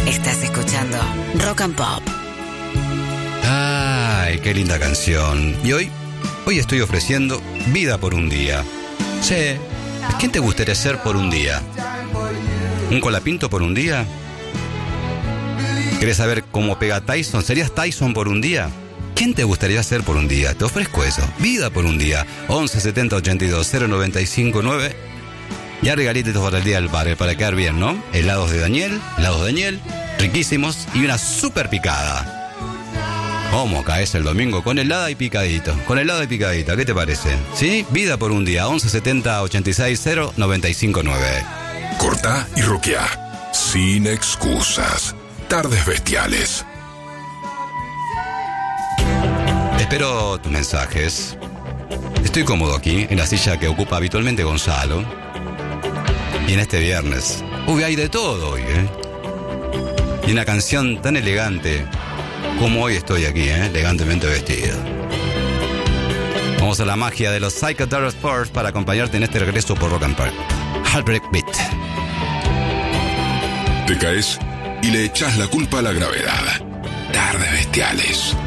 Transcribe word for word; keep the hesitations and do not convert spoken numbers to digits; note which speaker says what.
Speaker 1: Estás escuchando Rock and Pop.
Speaker 2: Ay, qué linda canción. Y hoy, hoy estoy ofreciendo vida por un día. Sí, ¿quién te gustaría ser por un día? ¿Un colapinto por un día? ¿Querés saber cómo pega Tyson? ¿Serías Tyson por un día? ¿Quién te gustaría ser por un día? Te ofrezco eso, vida por un día. once setenta ochenta y dos cero noventa y cinco nueve. Ya regalitos para el Día del Padre, para quedar bien, ¿no? Helados de Daniel, helados de Daniel, riquísimos, y una super picada. ¿Cómo caes el domingo? Con helada y picadito. Con helada y picadita, ¿qué te parece? ¿Sí? Vida por un día. once setenta ochenta y seis cero noventa y cinco nueve.
Speaker 3: Cortá y roqueá. Sin excusas. Tardes Bestiales.
Speaker 2: Espero tus mensajes. Estoy cómodo aquí, en la silla que ocupa habitualmente Gonzalo. Y en este viernes. Uy, hay de todo hoy, ¿eh? Y una canción tan elegante como hoy estoy aquí, ¿eh? Elegantemente vestido. Vamos a la magia de los Psychedelic Spurs para acompañarte en este regreso por Rock and Pop. Heartbreak Beat.
Speaker 3: Te caes y le echas la culpa a la gravedad. Tardes Bestiales.